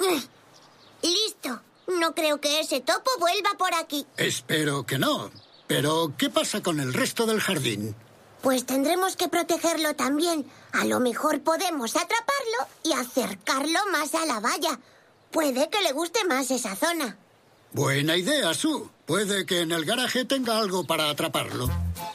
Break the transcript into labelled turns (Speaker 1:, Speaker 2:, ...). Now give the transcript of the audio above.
Speaker 1: Listo. No creo que ese topo vuelva por aquí.
Speaker 2: Espero que no. Pero, ¿qué pasa con el resto del jardín?
Speaker 1: Pues tendremos que protegerlo también. A lo mejor podemos atraparlo y acercarlo más a la valla. Puede que le guste más esa zona.
Speaker 2: Buena idea, Sue. Puede que en el garaje tenga algo para atraparlo.